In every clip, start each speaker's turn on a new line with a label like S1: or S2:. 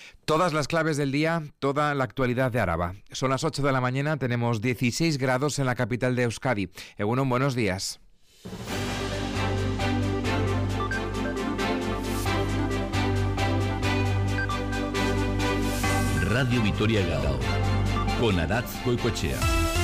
S1: Todas las claves del día, toda la actualidad de Araba. Son las 8 de la mañana, tenemos 16 grados en la capital de Euskadi. Egunon, buenos días.
S2: Radio Vitoria Gao, con Aratz Goicoechea.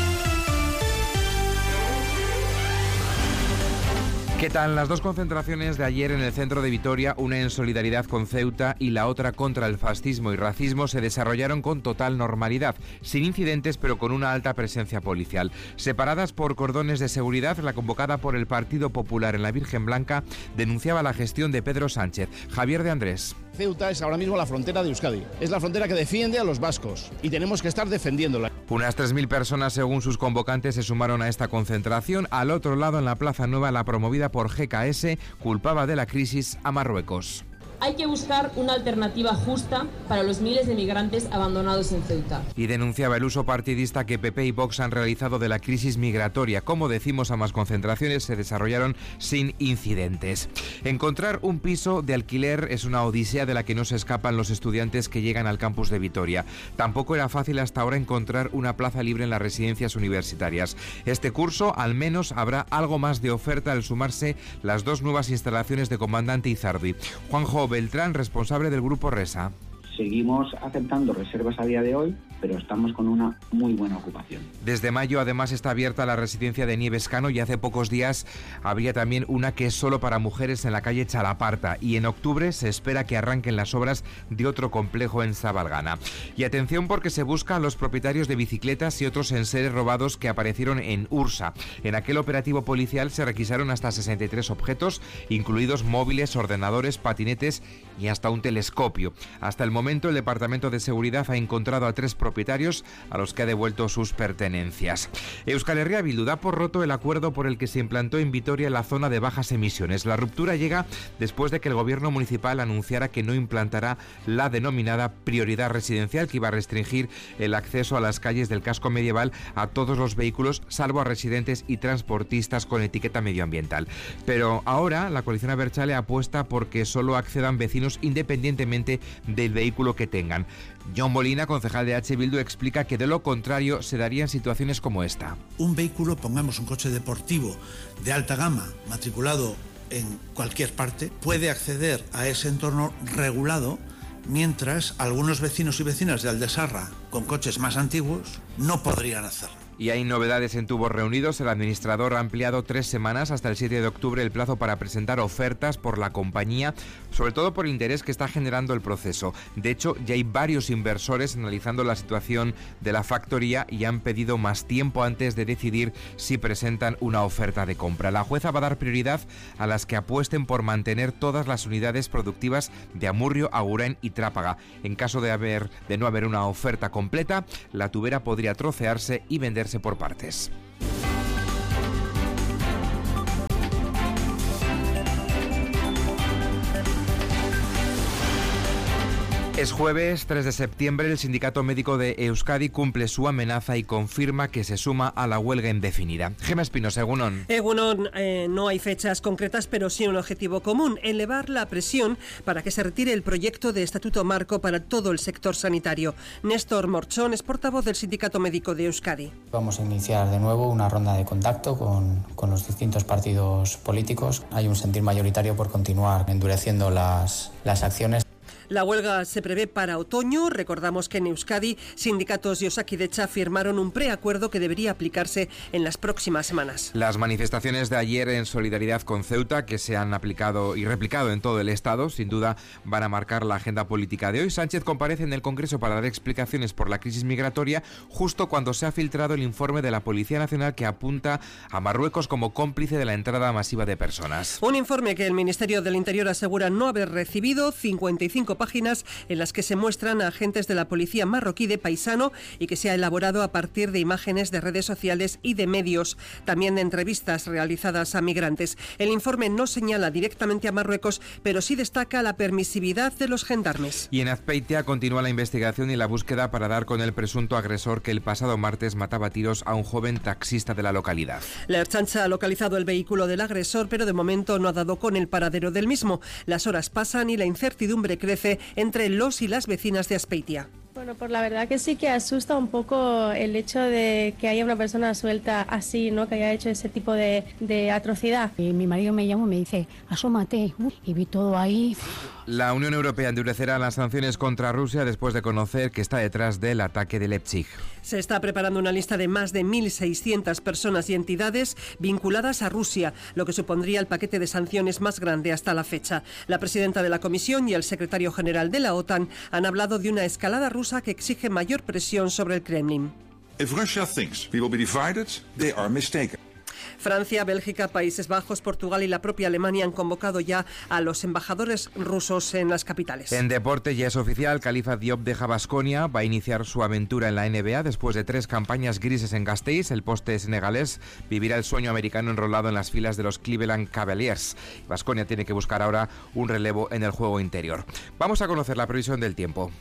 S1: ¿Qué tal? Las dos concentraciones de ayer en el centro de Vitoria, una en solidaridad con Ceuta y la otra contra el fascismo y racismo, se desarrollaron con total normalidad, sin incidentes pero con una alta presencia policial. Separadas por cordones de seguridad, la convocada por el Partido Popular en la Virgen Blanca denunciaba la gestión de Pedro Sánchez. Javier de Andrés.
S3: Ceuta es ahora mismo la frontera de Euskadi. Es la frontera que defiende a los vascos y tenemos que estar defendiéndola.
S1: Unas 3.000 personas, según sus convocantes, se sumaron a esta concentración. Al otro lado, en la Plaza Nueva, la promovida por GKS culpaba de la crisis a Marruecos.
S4: Hay que buscar una alternativa justa para los miles de migrantes abandonados en Ceuta.
S1: Y denunciaba el uso partidista que PP y Vox han realizado de la crisis migratoria. Como decimos, ambas concentraciones se desarrollaron sin incidentes. Encontrar un piso de alquiler es una odisea de la que no se escapan los estudiantes que llegan al campus de Vitoria. Tampoco era fácil hasta ahora encontrar una plaza libre en las residencias universitarias. Este curso, al menos, habrá algo más de oferta al sumarse las dos nuevas instalaciones de Comandante Izardi. Juanjo Beltrán, responsable del Grupo Resa.
S5: Seguimos aceptando reservas a día de hoy, pero estamos con una muy buena ocupación.
S1: Desde mayo, además, está abierta la residencia de Nievescano y hace pocos días habría también una que es solo para mujeres en la calle Chalaparta. Y en octubre se espera que arranquen las obras de otro complejo en Zabalgana. Y atención, porque se busca a los propietarios de bicicletas y otros enseres robados que aparecieron en Ursa. En aquel operativo policial se requisaron hasta 63 objetos, incluidos móviles, ordenadores, patinetes y hasta un telescopio. Hasta el momento, el Departamento de Seguridad ha encontrado a 3 propietarios a los que ha devuelto sus pertenencias. Euskal Herria Bildu da por roto el acuerdo por el que se implantó en Vitoria la zona de bajas emisiones. La ruptura llega después de que el gobierno municipal anunciara que no implantará la denominada prioridad residencial, que iba a restringir el acceso a las calles del casco medieval a todos los vehículos, salvo a residentes y transportistas con etiqueta medioambiental. Pero ahora la coalición abertzale apuesta porque solo accedan vecinos independientemente del vehículo que tengan. Jon Molina, concejal de H. Bildu, explica que de lo contrario se darían situaciones como esta.
S6: Un vehículo, pongamos un coche deportivo de alta gama, matriculado en cualquier parte, puede acceder a ese entorno regulado, mientras algunos vecinos y vecinas de Aldesarra con coches más antiguos no podrían hacerlo.
S1: Y hay novedades en Tubos Reunidos. El administrador ha ampliado 3 semanas hasta el 7 de octubre el plazo para presentar ofertas por la compañía, sobre todo por el interés que está generando el proceso. De hecho, ya hay varios inversores analizando la situación de la factoría y han pedido más tiempo antes de decidir si presentan una oferta de compra. La jueza va a dar prioridad a las que apuesten por mantener todas las unidades productivas de Amurrio, Agurain y Trápaga. En caso de no haber una oferta completa, la tubera podría trocearse y venderse por partes. Es jueves 3 de septiembre, el Sindicato Médico de Euskadi cumple su amenaza y confirma que se suma a la huelga indefinida. Gema Espinosa, egunon.
S7: Egunon, no hay fechas concretas, pero sí un objetivo común: elevar la presión para que se retire el proyecto de estatuto marco para todo el sector sanitario. Néstor Morchón es portavoz del Sindicato Médico de Euskadi.
S8: Vamos a iniciar de nuevo una ronda de contacto con los distintos partidos políticos. Hay un sentir mayoritario por continuar endureciendo las acciones.
S7: La huelga se prevé para otoño. Recordamos que en Euskadi, sindicatos y Osakidetza firmaron un preacuerdo que debería aplicarse en las próximas semanas.
S1: Las manifestaciones de ayer en solidaridad con Ceuta, que se han aplicado y replicado en todo el Estado, sin duda van a marcar la agenda política de hoy. Sánchez comparece en el Congreso para dar explicaciones por la crisis migratoria, justo cuando se ha filtrado el informe de la Policía Nacional que apunta a Marruecos como cómplice de la entrada masiva de personas.
S7: Un informe que el Ministerio del Interior asegura no haber recibido, 55 páginas en las que se muestran a agentes de la policía marroquí de paisano y que se ha elaborado a partir de imágenes de redes sociales y de medios, también de entrevistas realizadas a migrantes. El informe no señala directamente a Marruecos, pero sí destaca la permisividad de los gendarmes.
S1: Y en Azpeitia continúa la investigación y la búsqueda para dar con el presunto agresor que el pasado martes mataba a tiros a un joven taxista de la localidad.
S7: La Ertzaintza ha localizado el vehículo del agresor, pero de momento no ha dado con el paradero del mismo. Las horas pasan y la incertidumbre crece fuerte entre los y las vecinas de Azpeitia.
S9: Bueno, pues la verdad que sí que asusta un poco el hecho de que haya una persona suelta así, ¿no? Que haya hecho ese tipo de atrocidad.
S10: Y mi marido me llama y me dice, asómate, y vi todo ahí.
S1: La Unión Europea endurecerá las sanciones contra Rusia después de conocer que está detrás del ataque de Leipzig.
S7: Se está preparando una lista de más de 1.600 personas y entidades vinculadas a Rusia, lo que supondría el paquete de sanciones más grande hasta la fecha. La presidenta de la Comisión y el secretario general de la OTAN han hablado de una escalada rusa que exige mayor presión sobre el Kremlin.
S11: If Russia thinks we will be divided, they are mistaken.
S7: Francia, Bélgica, Países Bajos, Portugal y la propia Alemania han convocado ya a los embajadores rusos en las capitales.
S1: En deporte ya es oficial, Khalifa Diop deja Baskonia, va a iniciar su aventura en la NBA después de 3 campañas grises en Gasteiz. El poste senegalés vivirá el sueño americano enrolado en las filas de los Cleveland Cavaliers. Baskonia tiene que buscar ahora un relevo en el juego interior. Vamos a conocer la previsión del tiempo.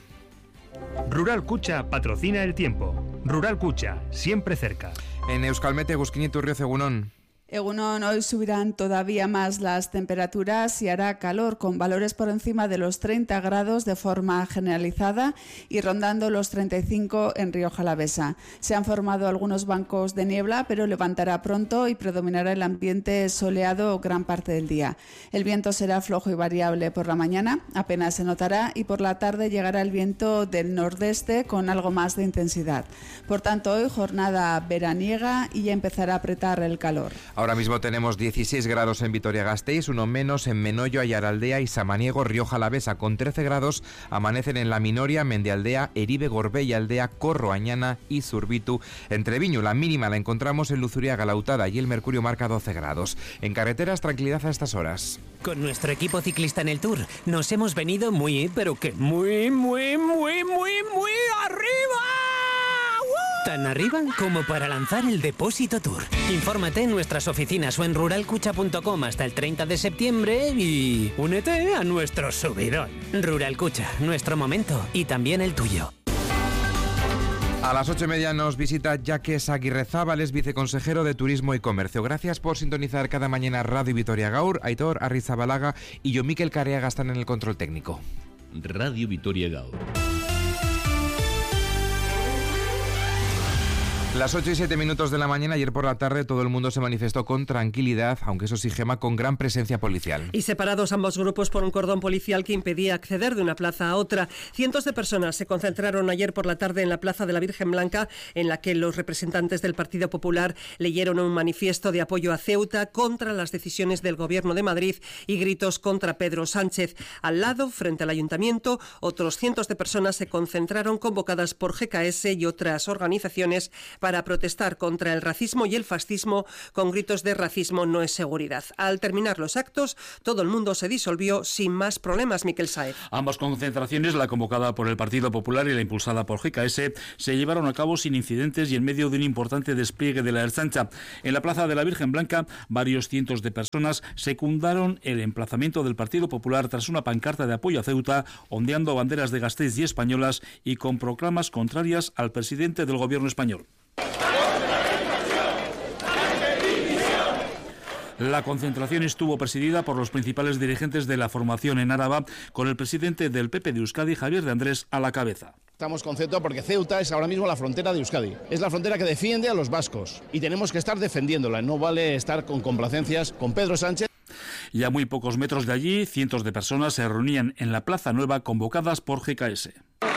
S12: Rural Kutxa patrocina el tiempo. Rural Kutxa, siempre cerca.
S1: En Euskalmete, Egusquini Turrioz, Egunon.
S13: Egunon, hoy subirán todavía más las temperaturas y hará calor, con valores por encima de los 30 grados de forma generalizada y rondando los 35 en Rioja Alavesa. Se han formado algunos bancos de niebla, pero levantará pronto y predominará el ambiente soleado gran parte del día. El viento será flojo y variable por la mañana, apenas se notará, y por la tarde llegará el viento del nordeste con algo más de intensidad. Por tanto, hoy jornada veraniega y ya empezará a apretar el calor.
S1: Ahora mismo tenemos 16 grados en Vitoria-Gasteiz, uno menos en Menoyo, Ayaraldea y Samaniego, Rioja Alavesa. Con 13 grados amanecen en La Minoria, Mendialdea, Eribe, Gorbella Aldea, Corro, Añana y Zurbitu. En Treviño, la mínima la encontramos en Luzuriaga, Lautada, y el mercurio marca 12 grados. En carreteras, tranquilidad a estas horas.
S14: Con nuestro equipo ciclista en el Tour nos hemos venido muy, pero que muy arriba. Tan arriba como para lanzar el Depósito Tour. Infórmate en nuestras oficinas o en ruralcucha.com hasta el 30 de septiembre y únete a nuestro subidón. Rural Kutxa, nuestro momento y también el tuyo.
S1: A las 8:30 nos visita Jacques Aguirrezábal, es viceconsejero de Turismo y Comercio. Gracias por sintonizar cada mañana Radio Vitoria Gaur. Aitor Arrizabalaga y yo, Mikel Careaga, están en el control técnico.
S2: Radio Vitoria Gaur.
S1: Las 8:07 de la mañana, ayer por la tarde, todo el mundo se manifestó con tranquilidad, aunque eso sí, Gema, con gran presencia policial.
S7: Y separados ambos grupos por un cordón policial que impedía acceder de una plaza a otra. Cientos de personas se concentraron ayer por la tarde en la Plaza de la Virgen Blanca, en la que los representantes del Partido Popular leyeron un manifiesto de apoyo a Ceuta contra las decisiones del Gobierno de Madrid y gritos contra Pedro Sánchez. Al lado, frente al Ayuntamiento, otros cientos de personas se concentraron convocadas por GKS y otras organizaciones para protestar contra el racismo y el fascismo con gritos de racismo no es seguridad. Al terminar los actos, todo el mundo se disolvió sin más problemas, Miquel Saez.
S15: Ambas concentraciones, la convocada por el Partido Popular y la impulsada por GKS, se llevaron a cabo sin incidentes y en medio de un importante despliegue de la Ertzaintza. En la Plaza de la Virgen Blanca, varios cientos de personas secundaron el emplazamiento del Partido Popular tras una pancarta de apoyo a Ceuta, ondeando banderas de Gasteiz y españolas y con proclamas contrarias al presidente del Gobierno español. La concentración estuvo presidida por los principales dirigentes de la formación en Álava, con el presidente del PP de Euskadi, Javier de Andrés, a la cabeza.
S3: Estamos con Ceuta porque Ceuta es ahora mismo la frontera de Euskadi. Es la frontera que defiende a los vascos y tenemos que estar defendiéndola. No vale estar con complacencias con Pedro Sánchez.
S15: Y a muy pocos metros de allí, cientos de personas se reunían en la Plaza Nueva convocadas por GKS.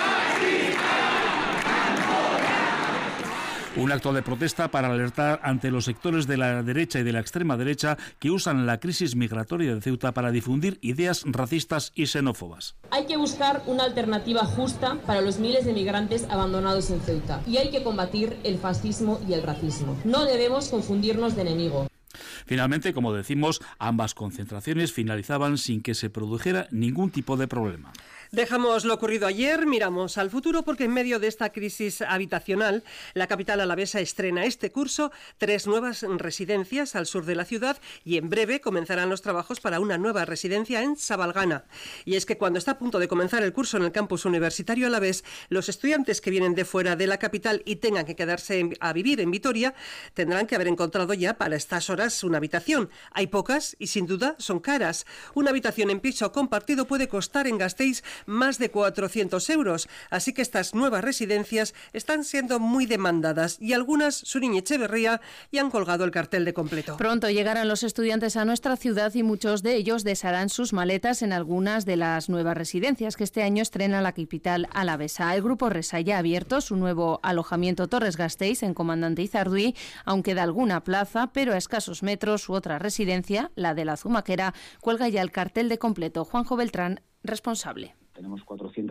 S15: Un acto de protesta para alertar ante los sectores de la derecha y de la extrema derecha que usan la crisis migratoria de Ceuta para difundir ideas racistas y xenófobas.
S4: Hay que buscar una alternativa justa para los miles de migrantes abandonados en Ceuta y hay que combatir el fascismo y el racismo. No debemos confundirnos de enemigo.
S15: Finalmente, como decimos, ambas concentraciones finalizaban sin que se produjera ningún tipo de problema.
S7: Dejamos lo ocurrido ayer, miramos al futuro porque en medio de esta crisis habitacional, la capital alavesa estrena este curso 3 nuevas residencias al sur de la ciudad y en breve comenzarán los trabajos para una nueva residencia en Sabalgana. Y es que cuando está a punto de comenzar el curso en el campus universitario alavés, los estudiantes que vienen de fuera de la capital y tengan que quedarse a vivir en Vitoria tendrán que haber encontrado ya para estas horas una habitación. Hay pocas y sin duda son caras. Una habitación en piso compartido puede costar en Gasteiz más de 400 euros. Así que estas nuevas residencias están siendo muy demandadas y algunas, Suriñe Echeverría, ya han colgado el cartel de completo.
S16: Pronto llegarán los estudiantes a nuestra ciudad y muchos de ellos desharán sus maletas en algunas de las nuevas residencias que este año estrena la capital alavesa. El Grupo Resa ya ha abierto su nuevo alojamiento Torres Gasteiz en Comandante Izarduy. Aún queda alguna plaza, pero a escasos metros su otra residencia, la de la Zumaquera, cuelga ya el cartel de completo. Juanjo Beltrán, responsable.
S5: Tenemos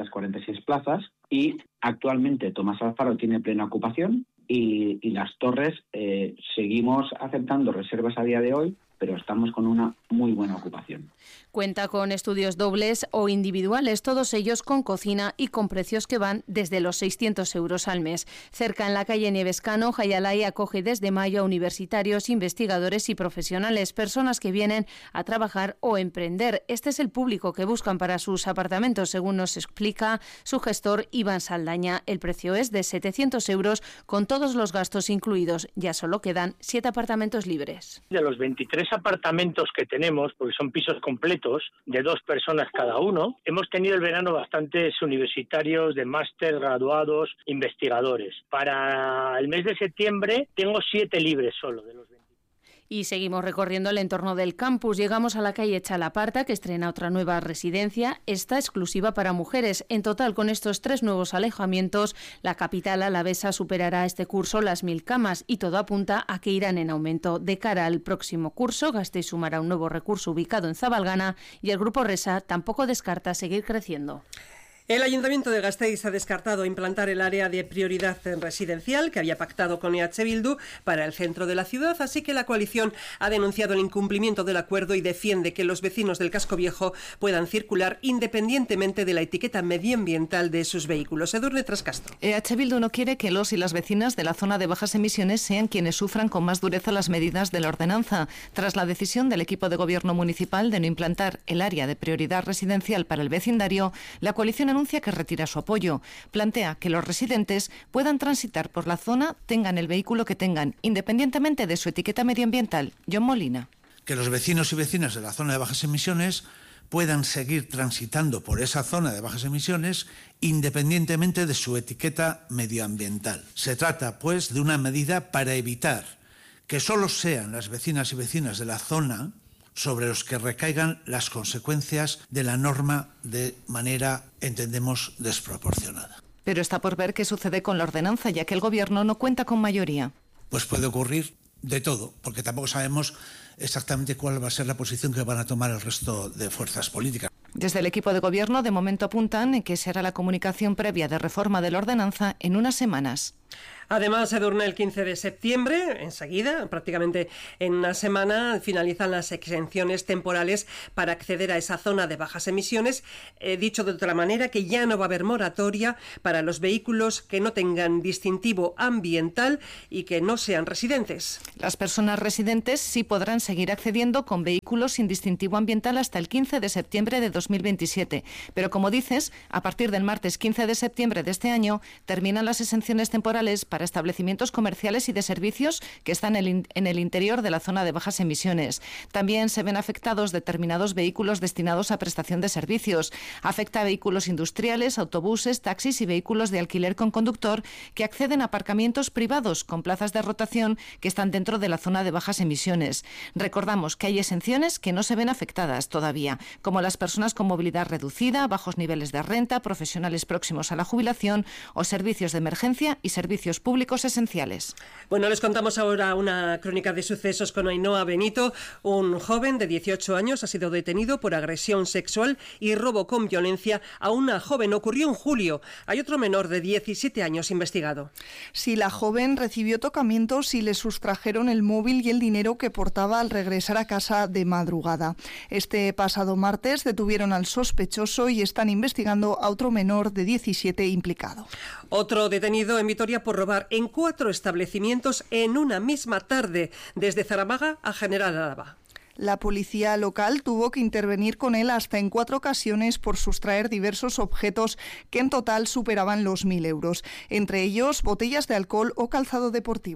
S5: 446 plazas y actualmente Tomás Alfaro tiene plena ocupación y las torres seguimos aceptando reservas a día de hoy, pero estamos con una muy buena ocupación.
S16: Cuenta con estudios dobles o individuales, todos ellos con cocina y con precios que van desde los 600 euros al mes. Cerca, en la calle Nievescano, Jayalay acoge desde mayo a universitarios, investigadores y profesionales, personas que vienen a trabajar o emprender. Este es el público que buscan para sus apartamentos, según nos explica su gestor Iván Saldaña. El precio es de 700 euros con todos los gastos incluidos. Ya solo quedan 7 apartamentos libres.
S17: De los 23 apartamentos que tenemos, porque son pisos completos de 2 personas cada uno, hemos tenido el verano bastantes universitarios de máster, graduados, investigadores. Para el mes de septiembre tengo 7 libres solo de los 20.
S16: Y seguimos recorriendo el entorno del campus. Llegamos a la calle Chalaparta, que estrena otra nueva residencia, esta exclusiva para mujeres. En total, con estos 3 nuevos alojamientos, la capital alavesa superará este curso las 1000 camas y todo apunta a que irán en aumento. De cara al próximo curso, Gasteiz sumará un nuevo recurso ubicado en Zabalgana y el Grupo Resa tampoco descarta seguir creciendo.
S7: El Ayuntamiento de Gasteiz ha descartado implantar el área de prioridad residencial que había pactado con EH Bildu para el centro de la ciudad, así que la coalición ha denunciado el incumplimiento del acuerdo y defiende que los vecinos del casco viejo puedan circular independientemente de la etiqueta medioambiental de sus vehículos. Edurne Trascastro.
S18: EH Bildu no quiere que los y las vecinas de la zona de bajas emisiones sean quienes sufran con más dureza las medidas de la ordenanza. Tras la decisión del equipo de gobierno municipal de no implantar el área de prioridad residencial para el vecindario, la coalición anuncia que retira su apoyo. Plantea que los residentes puedan transitar por la zona, tengan el vehículo que tengan, independientemente de su etiqueta medioambiental. John Molina.
S6: Que los vecinos y vecinas de la zona de bajas emisiones puedan seguir transitando por esa zona de bajas emisiones independientemente de su etiqueta medioambiental. Se trata, pues, de una medida para evitar que solo sean las vecinas y vecinos de la zona sobre los que recaigan las consecuencias de la norma de manera, entendemos, desproporcionada.
S18: Pero está por ver qué sucede con la ordenanza, ya que el Gobierno no cuenta con mayoría.
S6: Pues puede ocurrir de todo, porque tampoco sabemos exactamente cuál va a ser la posición que van a tomar el resto de fuerzas políticas.
S18: Desde el equipo de Gobierno, de momento apuntan en que se hará la comunicación previa de reforma de la ordenanza en unas semanas.
S7: Además, Edurne, el 15 de septiembre, enseguida, prácticamente en una semana, finalizan las exenciones temporales para acceder a esa zona de bajas emisiones. Dicho de otra manera, que ya no va a haber moratoria para los vehículos que no tengan distintivo ambiental y que no sean residentes.
S18: Las personas residentes sí podrán seguir accediendo con vehículos sin distintivo ambiental hasta el 15 de septiembre de 2027. Pero, como dices, a partir del martes 15 de septiembre de este año, terminan las exenciones temporales para establecimientos comerciales y de servicios que están en el interior de la zona de bajas emisiones. También se ven afectados determinados vehículos destinados a prestación de servicios. Afecta a vehículos industriales, autobuses, taxis y vehículos de alquiler con conductor que acceden a aparcamientos privados con plazas de rotación que están dentro de la zona de bajas emisiones. Recordamos que hay exenciones que no se ven afectadas todavía, como las personas con movilidad reducida, bajos niveles de renta, profesionales próximos a la jubilación o servicios de emergencia y servicios públicos esenciales.
S7: Bueno, les contamos ahora una crónica de sucesos con Ainhoa Benito. Un joven de 18 años ha sido detenido por agresión sexual y robo con violencia a una joven. Ocurrió en julio. Hay otro menor de 17 años investigado.
S19: Sí, la joven recibió tocamientos y le sustrajeron el móvil y el dinero que portaba al regresar a casa de madrugada. Este pasado martes detuvieron al sospechoso y están investigando a otro menor de 17 implicado.
S7: Otro detenido en Vitoria por robar en 4 establecimientos en una misma tarde, desde Zaramaga a General Álava.
S19: La policía local tuvo que intervenir con él hasta en 4 ocasiones por sustraer diversos objetos que en total superaban los 1.000 euros, entre ellos botellas de alcohol o calzado deportivo.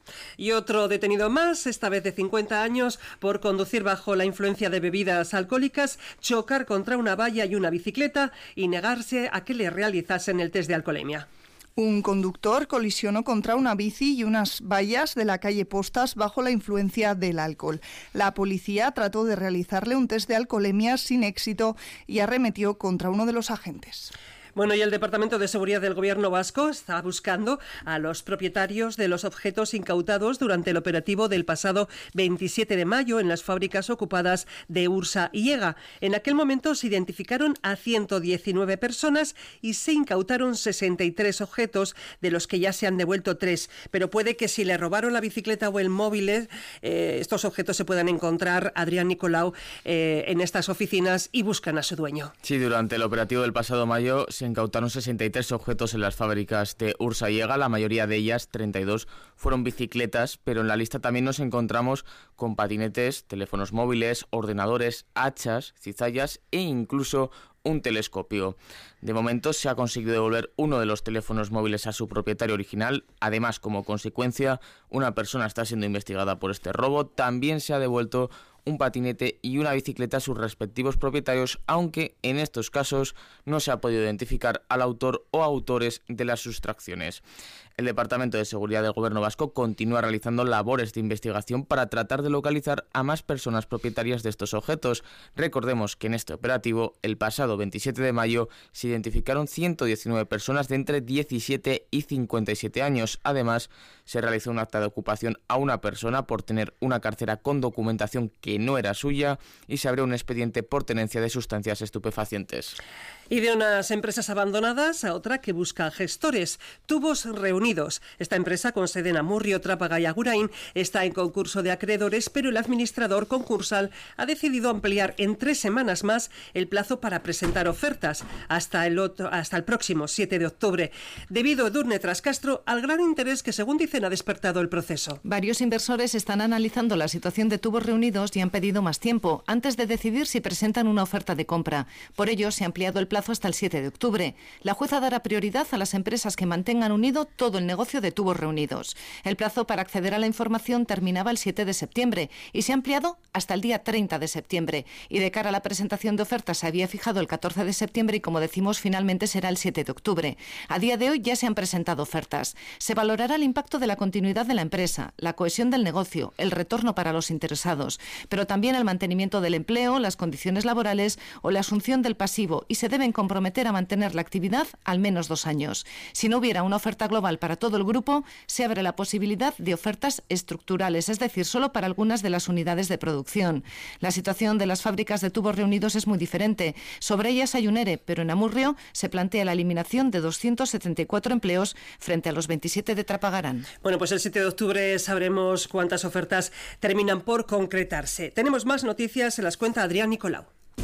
S7: Y otro detenido más, esta vez de 50 años, por conducir bajo la influencia de bebidas alcohólicas, chocar contra una valla y una bicicleta y negarse a que le realizasen el test de alcoholemia.
S19: Un conductor colisionó contra una bici y unas vallas de la calle Postas bajo la influencia del alcohol. La policía trató de realizarle un test de alcoholemia sin éxito y arremetió contra uno de los agentes.
S7: Bueno, y el Departamento de Seguridad del Gobierno vasco está buscando a los propietarios de los objetos incautados durante el operativo del pasado 27 de mayo en las fábricas ocupadas de Ursa y Ega. En aquel momento se identificaron a 119 personas y se incautaron 63 objetos, de los que ya se han devuelto 3. Pero puede que si le robaron la bicicleta o el móvil, estos objetos se puedan encontrar, Adrián Nicolau, en estas oficinas y buscan a su dueño.
S20: Sí, durante el operativo del pasado mayo se incautaron 63 objetos en las fábricas de Ursa y Ega, la mayoría de ellas, 32, fueron bicicletas, pero en la lista también nos encontramos con patinetes, teléfonos móviles, ordenadores, hachas, cizallas e incluso un telescopio. De momento se ha conseguido devolver uno de los teléfonos móviles a su propietario original. Además, como consecuencia, una persona está siendo investigada por este robo. También se ha devuelto un patinete y una bicicleta a sus respectivos propietarios, aunque en estos casos no se ha podido identificar al autor o autores de las sustracciones. El Departamento de Seguridad del Gobierno vasco continúa realizando labores de investigación para tratar de localizar a más personas propietarias de estos objetos. Recordemos que en este operativo, el pasado 27 de mayo, se identificaron 119 personas de entre 17 y 57 años. Además, se realizó un acta de ocupación a una persona por tener una cartera con documentación que no era suya y se abrió un expediente por tenencia de sustancias estupefacientes.
S7: Y de unas empresas abandonadas a otra que busca gestores. Tubos Reunidos. Esta empresa, con sede en Amurrio, Trápaga y Agurain, está en concurso de acreedores, pero el administrador concursal ha decidido ampliar en 3 semanas más el plazo para presentar ofertas hasta el próximo 7 de octubre, debido, Edurne Trascastro, al gran interés que, según dicen, ha despertado el proceso.
S18: Varios inversores están analizando la situación de Tubos Reunidos y han pedido más tiempo antes de decidir si presentan una oferta de compra. Por ello, se ha ampliado el plazo hasta el 7 de octubre. La jueza dará prioridad a las empresas que mantengan unido todo el negocio de Tubos Reunidos. El plazo para acceder a la información terminaba el 7 de septiembre y se ha ampliado hasta el día 30 de septiembre. Y de cara a la presentación de ofertas se había fijado el 14 de septiembre y, como decimos, finalmente será el 7 de octubre. A día de hoy ya se han presentado ofertas. Se valorará el impacto de la continuidad de la empresa, la cohesión del negocio, el retorno para los interesados, pero también el mantenimiento del empleo, las condiciones laborales o la asunción del pasivo, y se deben comprometer a mantener la actividad al menos 2 años. Si no hubiera una oferta global para todo el grupo, se abre la posibilidad de ofertas estructurales, es decir, solo para algunas de las unidades de producción. La situación de las fábricas de Tubos Reunidos es muy diferente. Sobre ellas hay un ERE, pero en Amurrio se plantea la eliminación de 274 empleos frente a los 27 de Trapagarán.
S7: Bueno, pues el 7 de octubre sabremos cuántas ofertas terminan por concretarse. Tenemos más noticias, se las cuenta Adrián Nicolau.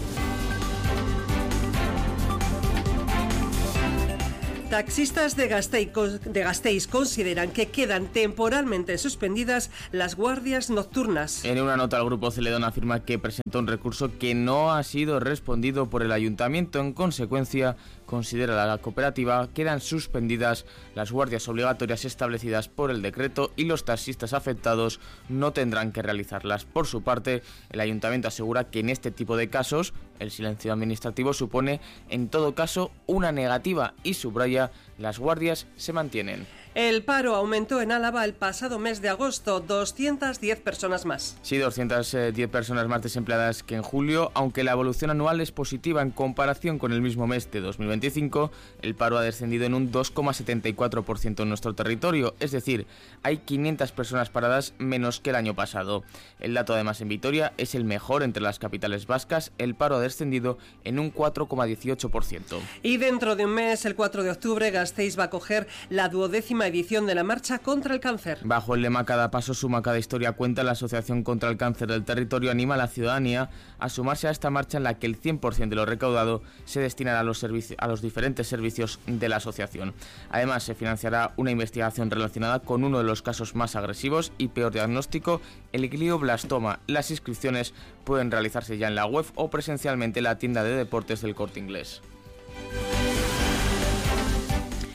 S7: Taxistas de Gasteiz consideran que quedan temporalmente suspendidas las guardias nocturnas.
S20: En una nota, el Grupo Celedón afirma que presentó un recurso que no ha sido respondido por el Ayuntamiento. En consecuencia, considera la cooperativa quedan suspendidas las guardias obligatorias establecidas por el decreto y los taxistas afectados no tendrán que realizarlas. Por su parte, el Ayuntamiento asegura que en este tipo de casos el silencio administrativo supone en todo caso una negativa y subraya las guardias se mantienen.
S7: El paro aumentó en Álava el pasado mes de agosto, 210 personas más.
S20: Sí, 210 personas más desempleadas que en julio. Aunque la evolución anual es positiva en comparación con el mismo mes de 2025, el paro ha descendido en un 2,74% en nuestro territorio, es decir, hay 500 personas paradas menos que el año pasado. El dato, además, en Vitoria es el mejor entre las capitales vascas. El paro ha descendido en un 4,18%.
S7: Y dentro de un mes, el 4 de octubre, Gasteiz va a acoger la 12ª edición de la Marcha contra el Cáncer.
S20: Bajo el lema Cada paso suma, cada historia cuenta, la Asociación contra el Cáncer del Territorio anima a la ciudadanía a sumarse a esta marcha en la que el 100% de lo recaudado se destinará a los diferentes servicios de la asociación. Además, se financiará una investigación relacionada con uno de los casos más agresivos y peor diagnóstico, el glioblastoma. Las inscripciones pueden realizarse ya en la web o presencialmente en la tienda de deportes del Corte Inglés.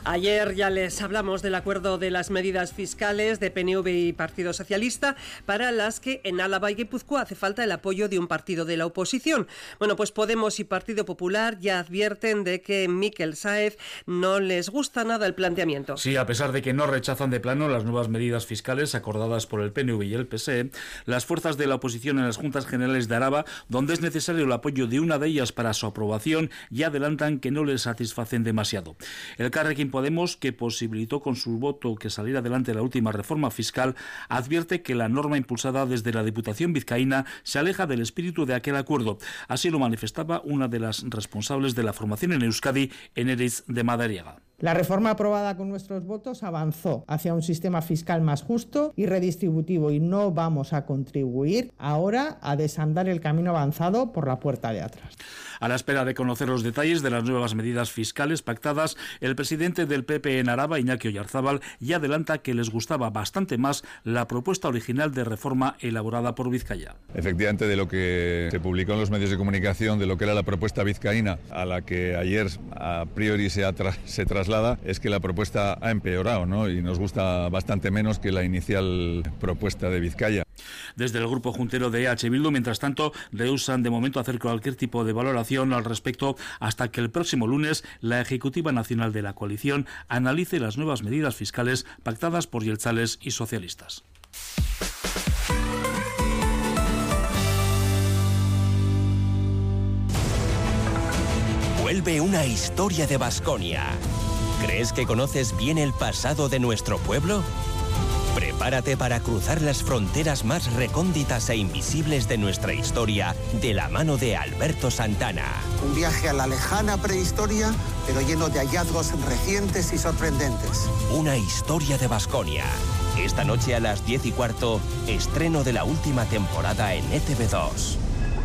S7: Ayer ya les hablamos del acuerdo de las medidas fiscales de PNV y Partido Socialista, para las que en Álava y Guipúzcoa hace falta el apoyo de un partido de la oposición. Bueno, pues Podemos y Partido Popular ya advierten de que Miquel Sáez no les gusta nada el planteamiento.
S15: Sí, a pesar de que no rechazan de plano las nuevas medidas fiscales acordadas por el PNV y el PSE, las fuerzas de la oposición en las Juntas Generales de Araba, donde es necesario el apoyo de una de ellas para su aprobación, ya adelantan que no les satisfacen demasiado. El Carrequín Podemos, que posibilitó con su voto que saliera adelante la última reforma fiscal, advierte que la norma impulsada desde la Diputación vizcaína se aleja del espíritu de aquel acuerdo. Así lo manifestaba una de las responsables de la formación en Euskadi, Eneritz de Madariaga.
S21: La reforma aprobada con nuestros votos avanzó hacia un sistema fiscal más justo y redistributivo, y no vamos a contribuir ahora a desandar el camino avanzado por la puerta de atrás.
S15: A la espera de conocer los detalles de las nuevas medidas fiscales pactadas, el presidente del PP en Araba, Iñaki Oyarzábal, ya adelanta que les gustaba bastante más la propuesta original de reforma elaborada por Vizcaya.
S22: Efectivamente, de lo que se publicó en los medios de comunicación, de lo que era la propuesta vizcaína, a la que ayer a priori se traslada, es que la propuesta ha empeorado, ¿no? Y nos gusta bastante menos que la inicial propuesta de Vizcaya.
S15: Desde el grupo juntero de EH Bildu, mientras tanto, rehusan de momento hacer cualquier tipo de valoración al respecto hasta que el próximo lunes la Ejecutiva Nacional de la coalición analice las nuevas medidas fiscales pactadas por jeltzales y socialistas.
S23: Vuelve una historia de Baskonia. ¿Crees que conoces bien el pasado de nuestro pueblo? Prepárate para cruzar las fronteras más recónditas e invisibles de nuestra historia de la mano de Alberto Santana.
S24: Un viaje a la lejana prehistoria, pero lleno de hallazgos recientes y sorprendentes.
S23: Una historia de Baskonia. Esta noche a las 10:15, estreno de la última temporada en ETV2.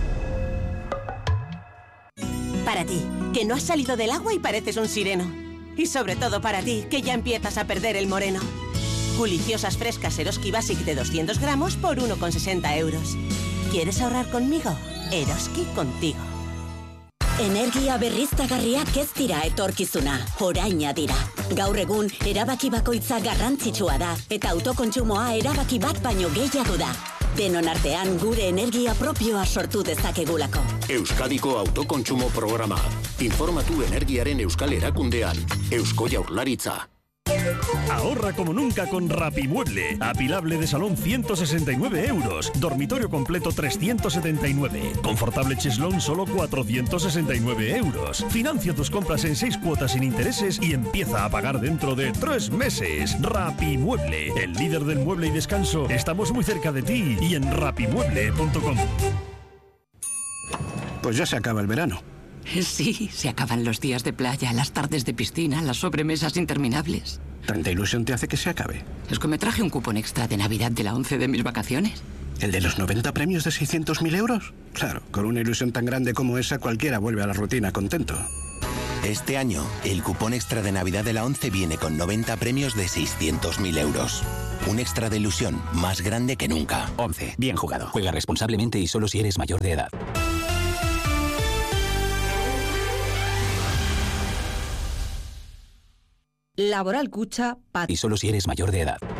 S25: Para ti, que no has salido del agua y pareces un sireno. Y sobre todo para ti, que ya empiezas a perder el moreno. Deliciosas frescas Eroski Basic de 200 gramos por 1,60 euros. ¿Quieres ahorrar conmigo? Eroski contigo.
S26: Energia berriztagarriak ez dira etorkizuna, oraina dira. Gaur egun, erabaki bakoitza garrantzitsua da, eta autokontsumoa erabaki bat baino gehiago da. Denon artean gure energia propioa sortu dezakegulako.
S27: Euskadiko autokontsumo programa. Informatu energiaren euskal erakundean. Eusko Jaurlaritza.
S12: Ahorra como nunca con Rapimueble. Apilable de salón 169 euros. Dormitorio completo 379. Confortable cheslón solo 469 euros. Financia tus compras en 6 cuotas sin intereses y empieza a pagar dentro de 3 meses. Rapimueble, el líder del mueble y descanso. Estamos muy cerca de ti y en rapimueble.com.
S28: Pues ya se acaba el verano.
S29: Sí, se acaban los días de playa, las tardes de piscina, las sobremesas interminables.
S28: ¿Tanta ilusión te hace que se acabe?
S29: Es que me traje un cupón extra de Navidad de la 11 de mis vacaciones.
S28: ¿El de los 90 premios de 600.000 euros? Claro, con una ilusión tan grande como esa, cualquiera vuelve a la rutina contento.
S23: Este año, el cupón extra de Navidad de la 11 viene con 90 premios de 600.000 euros. Un extra de ilusión más grande que nunca.
S30: 11. Bien jugado. Juega responsablemente y solo si eres mayor de edad.
S31: Laboral Kutxa,
S30: y solo si eres mayor de edad.